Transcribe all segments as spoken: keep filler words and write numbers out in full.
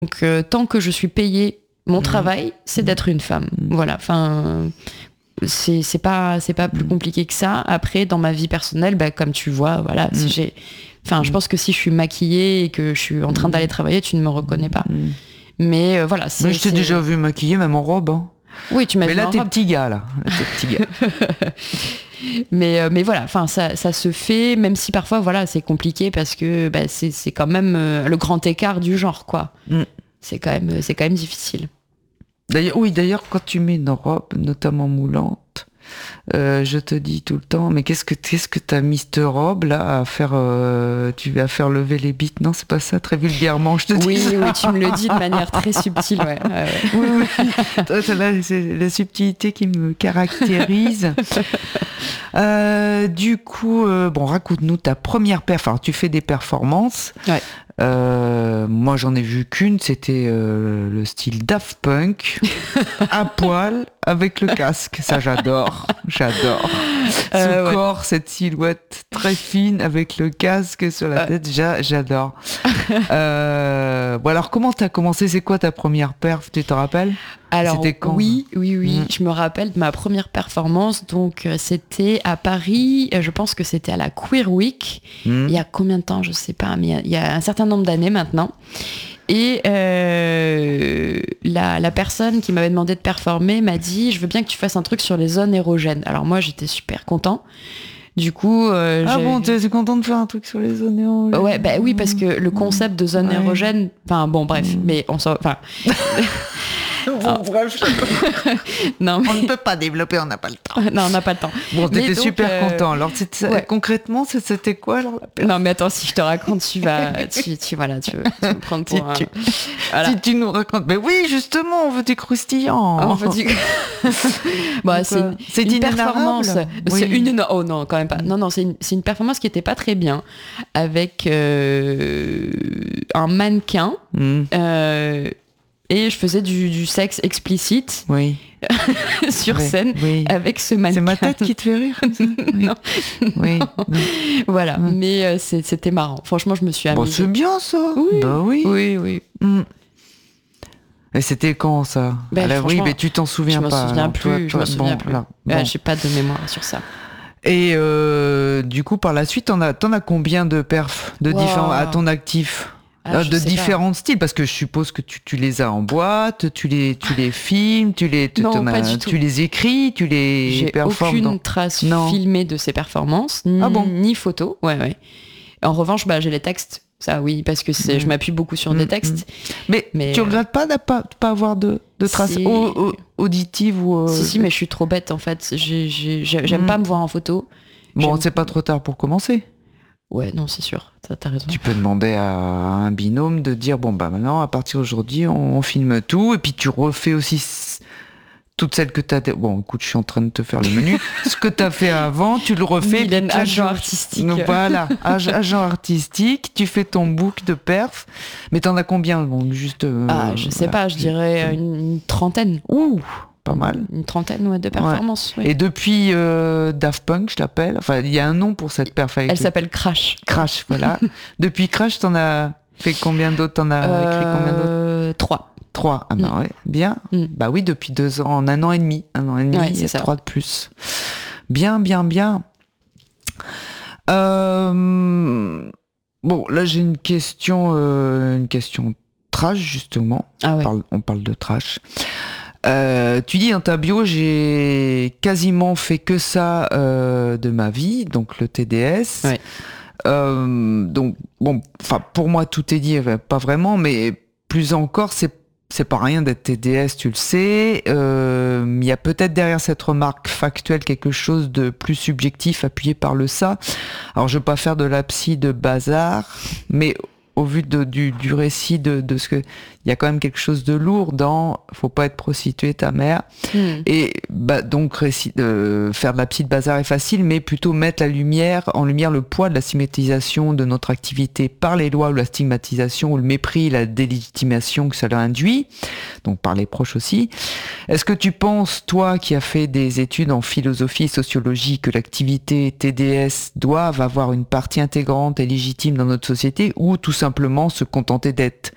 Donc, euh, tant que je suis payée mon Mmh. travail, c'est d'être une femme. Mmh. Voilà, enfin, c'est, c'est pas, c'est pas plus Mmh. compliqué que ça. Après, dans ma vie personnelle, bah, comme tu vois, voilà, si Mmh. j'ai, enfin, je Mmh. pense que si je suis maquillée et que je suis en train d'aller travailler, tu ne me reconnais pas. Mmh. Mais euh, voilà, c'est. Mais je t'ai c'est... déjà vu maquillée, même en robe. Hein. Oui, tu m'as Mais vu là, en t'es robe. petit gars, là. Là, t'es petit gars. mais, euh, mais voilà, enfin, ça, ça se fait, même si parfois, voilà, c'est compliqué parce que bah, c'est, c'est quand même euh, le grand écart du genre, quoi. Mmh. C'est quand même, c'est quand même difficile. D'ailleurs, oui, d'ailleurs, quand tu mets une robe, notamment moulante, euh, je te dis tout le temps, mais qu'est-ce que qu'est-ce que t'as mis cette robe là à faire euh, tu vas faire lever les bites? Non, c'est pas ça, très vulgairement, je te dis. Oui, ça. oui, tu me le dis de manière très subtile, ouais. ouais, ouais. Oui, oui. Toi, c'est la, c'est la subtilité qui me caractérise. Euh, du coup, euh, bon, raconte-nous ta première perf. Alors, tu fais des performances. Ouais. Euh, moi, j'en ai vu qu'une. C'était euh, le style Daft Punk, à poil, avec le casque. Ça, j'adore. J'adore. Ce Euh, ouais. corps, cette silhouette très fine avec le casque sur la Ouais. tête, j'a- j'adore. euh, bon, alors, comment t'as commencé? C'est quoi ta première perf? Tu te rappelles? Alors, C'était quand? oui, oui, oui, Mmh. je me rappelle de ma première performance. Donc, euh, c'était à Paris. euh, Je pense que c'était à la Queer Week. Mmh. Il y a combien de temps? Je sais pas, mais il y a- il y a un certain nombre d'années maintenant. Et euh, la, la personne qui m'avait demandé de performer m'a dit, je veux bien que tu fasses un truc sur les zones érogènes. Alors moi, j'étais super content. Du coup, euh, Ah j'ai- bon, t'es t'es content de faire un truc sur les oignons? Ouais, bah oui, parce que le concept de zone Ouais. érogène, enfin bon, bref, Mm. mais on s'en, enfin, Bon, bref, non, on mais- ne peut pas développer, on n'a pas le temps. non, on n'a pas le temps. Bon, Mais t'étais donc, super euh, content. Alors, c'était- ouais. concrètement, c'est- c'était quoi alors la perf? Non, mais attends, si je te raconte, tu vas, tu, tu voilà, tu, veux- tu vas me prendre pour Si un. tu- Voilà. Si tu nous racontes, mais oui, justement, on veut du croustillant. On veut dire- Bah, c'est une, C'est une inénarrable. performance. C'est Oui. une, oh non, quand même pas. Non, non, c'est une, c'est une performance qui était pas très bien avec euh, un mannequin. Mm. euh, et je faisais du, du sexe explicite Oui. sur Oui. scène Oui. avec ce mannequin. C'est ma tête qui te fait rire comme ça? Oui. Non. Oui. Non. Voilà, Ouais. mais euh, c'est- c'était marrant. Franchement, je me suis Bon, amusée. c'est bien ça. Oui. Bah oui. Oui, oui. Mm. Et c'était quand ça? Ben, Ah là, oui, franchement, mais tu t'en souviens je me pas. souviens alors, plus. toi- je toi- me souviens bon, plus. là, Ouais, bon. j'ai pas de mémoire sur ça. Et euh, du coup, par la suite, t'en as, t'en as combien de perfs de Wow. différents à ton actif? Ah, Euh, je de sais pas. différents styles, parce que je suppose que tu, tu les as en boîte, tu les, tu les filmes, tu les, tu, Non, t'en pas as- du tout. tu les écris, tu les J'ai performes. aucune dans- trace Non. filmée de ces performances, ni, Ah bon ni photo. Ouais, ouais. En revanche, bah, j'ai les textes. Ça, oui, parce que c'est, Mm. je m'appuie beaucoup sur Mm, des textes. Mais, Mais, tu euh, regrettes pas de pas, de pas avoir de, de traces Si. au- au- auditives ou. euh, Si, si, mais je suis trop bête en fait. J'ai- j'ai- j'ai- J'aime Mm. pas me voir en photo. Bon, j'aime- c'est pas trop tard pour commencer. Ouais, non, c'est sûr. T'as, t'as raison. Tu peux demander à un binôme de dire bon bah maintenant à partir d'aujourd'hui on, on filme tout et puis tu refais aussi s- toutes celles que t'as. Bon, écoute, je suis en train de te faire le menu. Ce que t'as fait avant, tu le refais. Mylène, puis tu agent ajoutes. artistique. Donc, voilà, ag- agent artistique. Tu fais ton book de perf. Mais t'en as combien? Bon, juste. euh, Ah, je sais voilà. pas, je dirais une, une trentaine. Ouh, pas mal. Une trentaine ouais, de performances. oui. Et depuis euh, Daft Punk, je l'appelle. Enfin, il y a un nom pour cette perf avec Elle le- s'appelle Crash. Crash, voilà. Depuis Crash, t'en as fait combien d'autres? T'en as écrit combien d'autres? Euh, Trois. Trois. Ah ben Mm. ouais, bien. Mm. Bah oui, depuis deux ans, en un an et demi. Un an et demi, Ouais, il y a c'est ça. trois de plus. Bien, bien, bien. Euh, Bon, là j'ai une question, euh, une question trash justement. Ah On ouais. parle, on parle de trash. Euh, tu dis dans ta bio, j'ai quasiment fait que ça euh, de ma vie, donc le T D S. Ouais. Euh, donc bon, enfin pour moi tout est dit, enfin, pas vraiment, mais plus encore, c'est c'est pas rien d'être T D S, tu le sais. Euh, Il y a peut-être derrière cette remarque factuelle quelque chose de plus subjectif appuyé par le ça. Alors je veux pas faire de la psy de bazar, mais au vu de, du, du récit de, de ce que, il y a quand même quelque chose de lourd dans faut pas être prostituée ta mère. Hmm. Et bah donc réci- euh, faire de la psy de bazar est facile, mais plutôt mettre la lumière en lumière le poids de la stigmatisation de notre activité par les lois ou la stigmatisation ou le mépris, la délégitimation que cela induit, donc par les proches aussi. Est-ce que tu penses, toi qui as fait des études en philosophie et sociologie, que l'activité T D S doive avoir une partie intégrante et légitime dans notre société, ou tout simplement se contenter d'être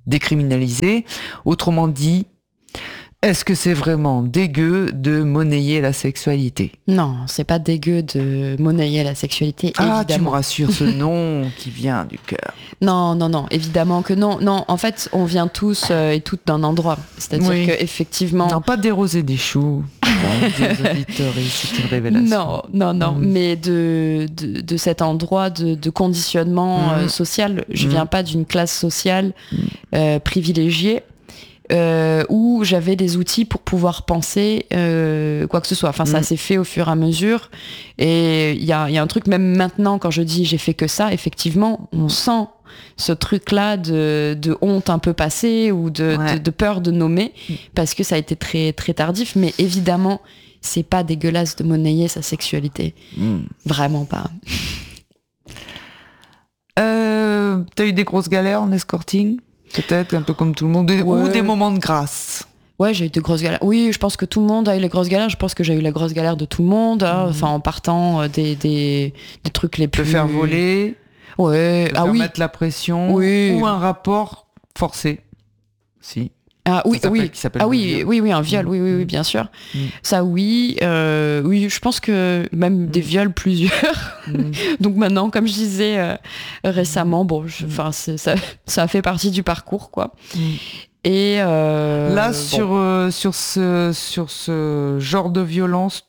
décriminalisé. Autrement dit, est-ce que c'est vraiment dégueu de monnayer la sexualité ? Non, c'est pas dégueu de monnayer la sexualité, ah, évidemment. Tu me rassures, ce nom qui vient du cœur. Non, non, non, évidemment que non. Non, en fait, on vient tous euh, et toutes d'un endroit. C'est-à-dire oui. qu'effectivement... Non, pas déroser des choux. Des auditeurs, c'est une révélation. Non, non, non, mmh. mais de, de, de cet endroit de, de conditionnement mmh. euh, social. Je mmh. viens pas d'une classe sociale euh, privilégiée. Euh, où j'avais des outils pour pouvoir penser euh, quoi que ce soit. Enfin, mmh. ça s'est fait au fur et à mesure. Et il y a, y a un truc, même maintenant, quand je dis j'ai fait que ça, effectivement, on sent ce truc-là de, de honte un peu passée ou de, ouais. de, de peur de nommer, mmh. parce que ça a été très, très tardif. Mais évidemment, c'est pas dégueulasse de monnayer sa sexualité. Mmh. Vraiment pas. Euh, t'as eu des grosses galères en escorting ? Peut-être, un peu comme tout le monde, ouais. ou des moments de grâce. Ouais, j'ai eu des grosses galères. Oui, je pense que tout le monde a eu les grosses galères. Je pense que j'ai eu la grosse galère de tout le monde. Hein. Mmh. Enfin, en partant des, des, des trucs les plus... Te faire voler. Ouais. Te ah faire oui. mettre la pression. Oui. Ou un rapport forcé. Si. Ah oui, oui, qui s'appelle ah oui, oui, oui, un viol, mmh. oui, oui, oui, bien sûr. Mmh. Ça, oui, euh, oui, je pense que même mmh. des viols plusieurs. Mmh. Donc maintenant, comme je disais euh, récemment, bon, enfin, ça, ça a fait partie du parcours, quoi. Mmh. Et euh, là, bon. sur euh, sur ce sur ce genre de violence,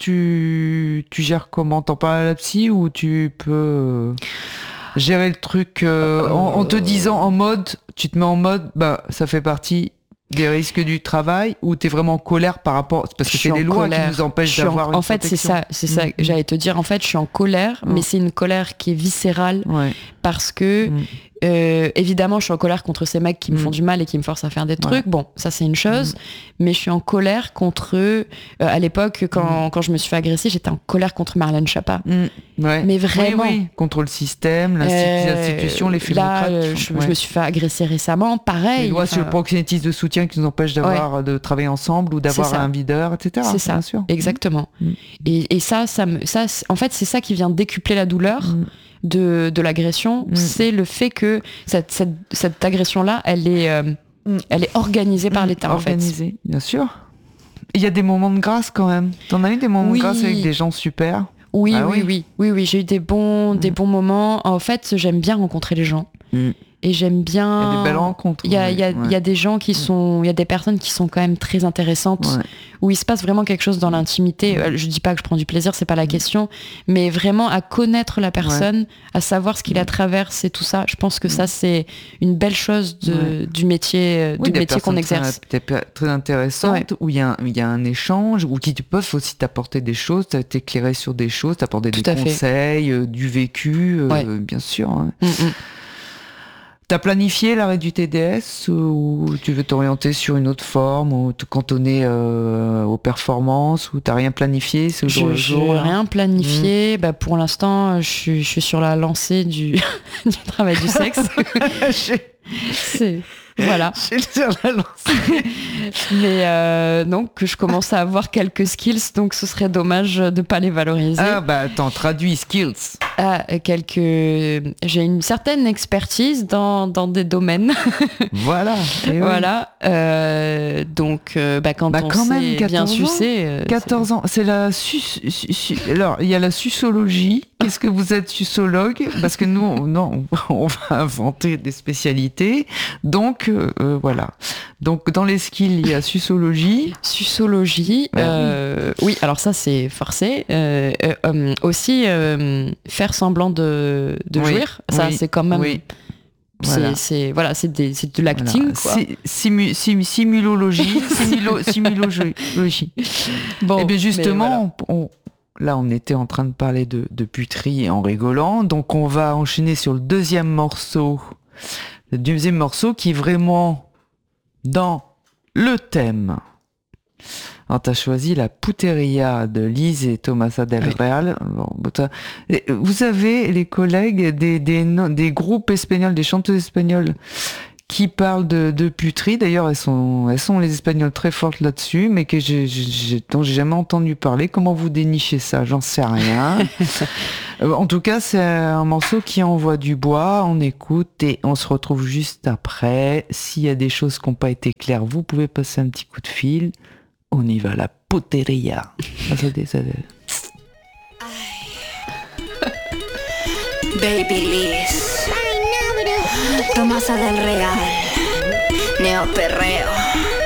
tu tu gères comment ? T'en parles à la psy ou tu peux euh, gérer le truc euh, en, en te disant en mode, tu te mets en mode, bah, ça fait partie des risques du travail, ou t'es vraiment en colère par rapport, parce que c'est les lois colère. qui nous empêchent d'avoir en, une en fait protection. c'est ça c'est ça mmh. j'allais te dire, en fait je suis en colère, mmh. mais c'est une colère qui est viscérale, ouais. parce que mmh. euh, évidemment je suis en colère contre ces mecs qui me mmh. font du mal et qui me forcent à faire des trucs, ouais. bon ça c'est une chose, mmh. mais je suis en colère contre eux. Euh, à l'époque quand, mmh. quand je me suis fait agresser, j'étais en colère contre Marlène Schiappa, mmh. ouais. mais vraiment oui, oui. contre le système, l'institution, euh, les fédérocrates. Là euh, je, ouais. je me suis fait agresser récemment, pareil, les lois sur le proxénétisme de soutien qui nous empêchent d'avoir ouais. de travailler ensemble ou d'avoir un videur, et cetera. C'est ça, bien sûr. Exactement. Mmh. Et, et ça, ça, me, ça, en fait, c'est ça qui vient décupler la douleur mmh. de, de l'agression. Mmh. C'est le fait que cette, cette, cette agression-là, elle est, euh, mmh. elle est organisée par l'État, mmh. en fait. Organisée, bien sûr. Il y a des moments de grâce quand même. T'en as eu des moments oui. de grâce avec des gens super ? Oui, ah, oui, oui, oui, oui, oui. J'ai eu des bons, mmh. des bons moments. En fait, j'aime bien rencontrer les gens. Mmh. Et j'aime bien. Il y a des belles rencontres. Il y a, il y a, ouais. il y a des gens qui sont, il y a des personnes qui sont quand même très intéressantes, ouais. où il se passe vraiment quelque chose dans l'intimité. Ouais. Je dis pas que je prends du plaisir, c'est pas la question, mais vraiment à connaître la personne, ouais. à savoir ce qu'il la traverse et tout ça. Je pense que ça c'est une belle chose de, ouais. du métier, oui, du métier qu'on exerce. Très, très intéressante, ouais. où il y a, il y a un échange, où qui peuvent aussi t'apporter des choses, t'éclairer sur des choses, t'apporter des conseils, euh, du vécu, euh, ouais. bien sûr. Hein. Mm-hmm. T'as planifié l'arrêt du T D S ou tu veux t'orienter sur une autre forme ou te cantonner euh, aux performances ou t'as rien planifié ce jour le jour? Je n'ai rien planifié. Mmh. Bah, pour l'instant, je suis, je suis sur la lancée du, du travail du sexe. C'est... Voilà. J'ai sur la lancée. Mais euh, donc, je commence à avoir quelques skills, donc ce serait dommage de pas les valoriser. Ah bah attends, traduis skills. Ah, quelques... J'ai une certaine expertise dans, dans des domaines. Voilà. Et voilà. Oui. Euh, donc, euh, bah, quand bah, on quand sait même, bien sucer... Euh, quatorze c'est... ans, c'est la... Sus... Sus... Alors, il y a la sussologie. Qu'est-ce que vous êtes sussologue ? Parce que nous, on, non, on va inventer des spécialités. Donc, euh, voilà. Donc, dans les skills, il y a sussologie. Sussologie. Ouais. Euh, oui, alors ça, c'est forcé. Euh, euh, euh, aussi, euh, faire semblant de, de oui. jouir. Ça, oui. c'est quand même... Oui. C'est, voilà. c'est, voilà, c'est, des, c'est de l'acting, voilà. quoi. C'est, simu, sim, simulologie. simulo, simulologie. Bon, et bien justement, voilà. on... Là, on était en train de parler de, de puterie en rigolant, donc on va enchaîner sur le deuxième morceau. Le deuxième morceau qui est vraiment dans le thème. Alors, t'as choisi la Puteria de Lise et Tomasa del Real. Bon, vous avez les collègues des, des, des groupes espagnols, des chanteuses espagnoles qui parle de, de puterie. D'ailleurs, elles sont, elles sont les Espagnoles très fortes là-dessus, mais que j'ai, j'ai, dont j'ai jamais entendu parler. Comment vous dénichez ça? J'en sais rien. En tout cas, c'est un morceau qui envoie du bois. On écoute et on se retrouve juste après. S'il y a des choses qui n'ont pas été claires, vous pouvez passer un petit coup de fil. On y va, la puteria. Ça, ça, ça, Baby Liz, Tomasa del Real, Neo Perreo.